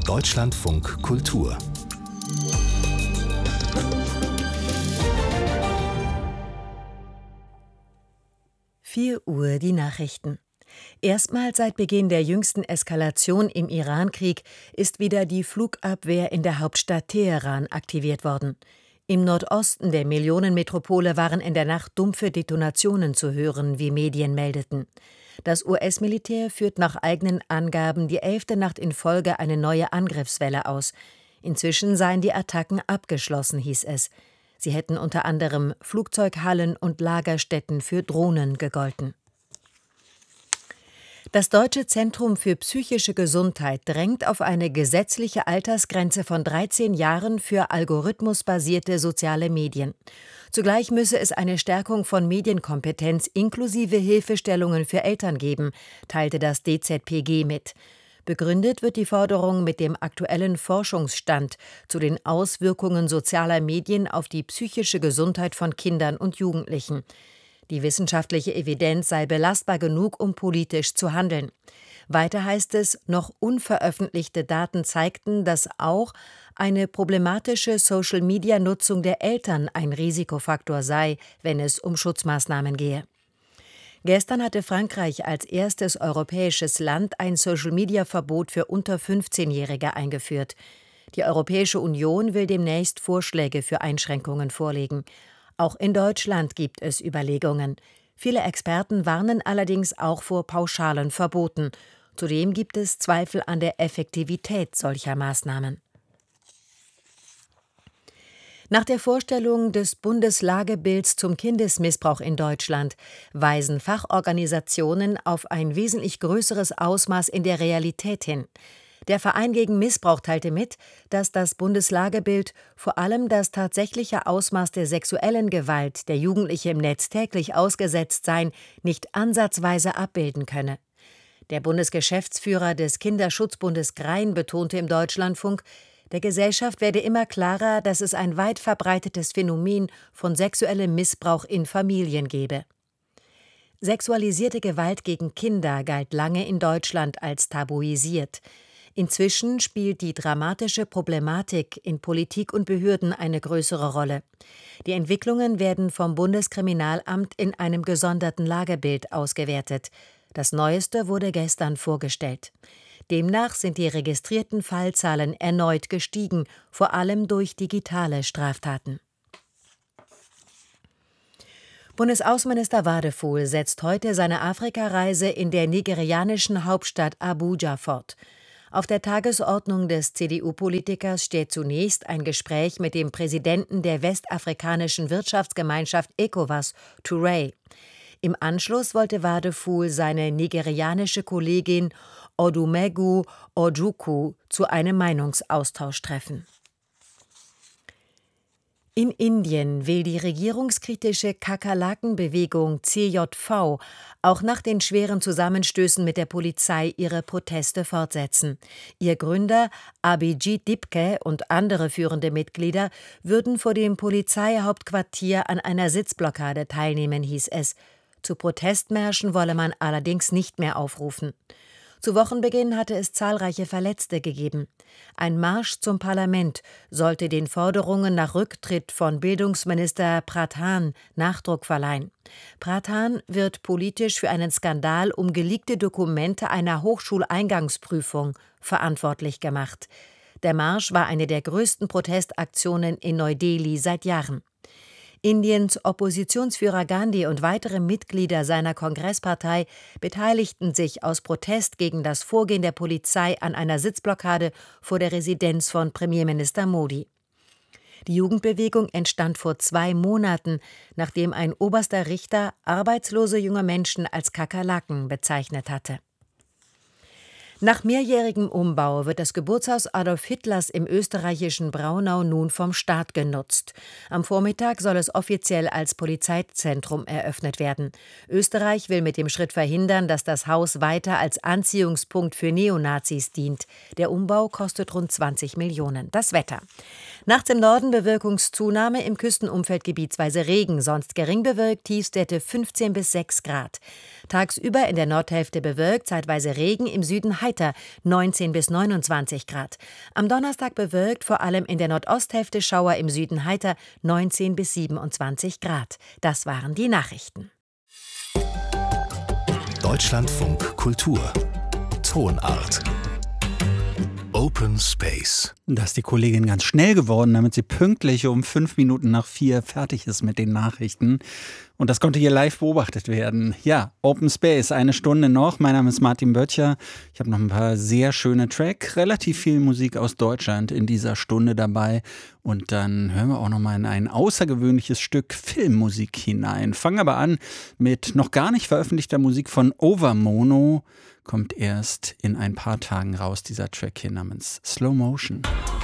Deutschlandfunk Kultur. 4 Uhr die Nachrichten. Erstmals seit Beginn der jüngsten Eskalation im Irankrieg ist wieder die Flugabwehr in der Hauptstadt Teheran aktiviert worden. Im Nordosten der Millionenmetropole waren in der Nacht dumpfe Detonationen zu hören, wie Medien meldeten. Das US-Militär führt nach eigenen Angaben die 11. Nacht in Folge eine neue Angriffswelle aus. Inzwischen seien die Attacken abgeschlossen, hieß es. Sie hätten unter anderem Flugzeughallen und Lagerstätten für Drohnen gegolten. Das Deutsche Zentrum für psychische Gesundheit drängt auf eine gesetzliche Altersgrenze von 13 Jahren für algorithmusbasierte soziale Medien. Zugleich müsse es eine Stärkung von Medienkompetenz inklusive Hilfestellungen für Eltern geben, teilte das DZPG mit. Begründet wird die Forderung mit dem aktuellen Forschungsstand zu den Auswirkungen sozialer Medien auf die psychische Gesundheit von Kindern und Jugendlichen. Die wissenschaftliche Evidenz sei belastbar genug, um politisch zu handeln. Weiter heißt es, noch unveröffentlichte Daten zeigten, dass auch eine problematische Social-Media-Nutzung der Eltern ein Risikofaktor sei, wenn es um Schutzmaßnahmen gehe. Gestern hatte Frankreich als erstes europäisches Land ein Social-Media-Verbot für unter 15-Jährige eingeführt. Die Europäische Union will demnächst Vorschläge für Einschränkungen vorlegen. Auch in Deutschland gibt es Überlegungen. Viele Experten warnen allerdings auch vor pauschalen Verboten. Zudem gibt es Zweifel an der Effektivität solcher Maßnahmen. Nach der Vorstellung des Bundeslagebilds zum Kindesmissbrauch in Deutschland weisen Fachorganisationen auf ein wesentlich größeres Ausmaß in der Realität hin. Der Verein gegen Missbrauch teilte mit, dass das Bundeslagebild vor allem das tatsächliche Ausmaß der sexuellen Gewalt, der Jugendliche im Netz täglich ausgesetzt seien, nicht ansatzweise abbilden könne. Der Bundesgeschäftsführer des Kinderschutzbundes Grein betonte im Deutschlandfunk, der Gesellschaft werde immer klarer, dass es ein weit verbreitetes Phänomen von sexuellem Missbrauch in Familien gebe. Sexualisierte Gewalt gegen Kinder galt lange in Deutschland als tabuisiert. Inzwischen spielt die dramatische Problematik in Politik und Behörden eine größere Rolle. Die Entwicklungen werden vom Bundeskriminalamt in einem gesonderten Lagebild ausgewertet. Das Neueste wurde gestern vorgestellt. Demnach sind die registrierten Fallzahlen erneut gestiegen, vor allem durch digitale Straftaten. Bundesaußenminister Wadefuhl setzt heute seine Afrikareise in der nigerianischen Hauptstadt Abuja fort. Auf der Tagesordnung des CDU-Politikers steht zunächst ein Gespräch mit dem Präsidenten der westafrikanischen Wirtschaftsgemeinschaft ECOWAS, Touré. Im Anschluss wollte Wadefuhl seine nigerianische Kollegin Odumegu Ojukwu zu einem Meinungsaustausch treffen. In Indien will die regierungskritische Kakerlakenbewegung CJV auch nach den schweren Zusammenstößen mit der Polizei ihre Proteste fortsetzen. Ihr Gründer Abhijit Dipke und andere führende Mitglieder würden vor dem Polizeihauptquartier an einer Sitzblockade teilnehmen, hieß es. Zu Protestmärschen wolle man allerdings nicht mehr aufrufen. Zu Wochenbeginn hatte es zahlreiche Verletzte gegeben. Ein Marsch zum Parlament sollte den Forderungen nach Rücktritt von Bildungsminister Pradhan Nachdruck verleihen. Pradhan wird politisch für einen Skandal um geleakte Dokumente einer Hochschuleingangsprüfung verantwortlich gemacht. Der Marsch war eine der größten Protestaktionen in Neu-Delhi seit Jahren. Indiens Oppositionsführer Gandhi und weitere Mitglieder seiner Kongresspartei beteiligten sich aus Protest gegen das Vorgehen der Polizei an einer Sitzblockade vor der Residenz von Premierminister Modi. Die Jugendbewegung entstand vor 2 Monaten, nachdem ein oberster Richter arbeitslose junge Menschen als Kakerlaken bezeichnet hatte. Nach mehrjährigem Umbau wird das Geburtshaus Adolf Hitlers im österreichischen Braunau nun vom Staat genutzt. Am Vormittag soll es offiziell als Polizeizentrum eröffnet werden. Österreich will mit dem Schritt verhindern, dass das Haus weiter als Anziehungspunkt für Neonazis dient. Der Umbau kostet rund 20 Millionen. Das Wetter. Nachts im Norden Bewölkungszunahme, im Küstenumfeld gebietsweise Regen, sonst gering bewölkt, Tiefstwerte 15 bis 6 Grad. Tagsüber in der Nordhälfte bewölkt, zeitweise Regen, im Süden heiter, 19 bis 29 Grad. Am Donnerstag bewölkt, vor allem in der Nordosthälfte Schauer, im Süden heiter, 19 bis 27 Grad. Das waren die Nachrichten. Deutschlandfunk Kultur Tonart Open Space. Da ist die Kollegin ganz schnell geworden, damit sie pünktlich um 5 Minuten nach 4 fertig ist mit den Nachrichten. Und das konnte hier live beobachtet werden. Ja, Open Space, 1 Stunde noch. Mein Name ist Martin Böttcher. Ich habe noch ein paar sehr schöne Tracks, relativ viel Musik aus Deutschland in dieser Stunde dabei. Und dann hören wir auch noch mal in ein außergewöhnliches Stück Filmmusik hinein. Fangen aber an mit noch gar nicht veröffentlichter Musik von Overmono. Kommt erst in ein paar Tagen raus, dieser Track hier namens Slow Motion.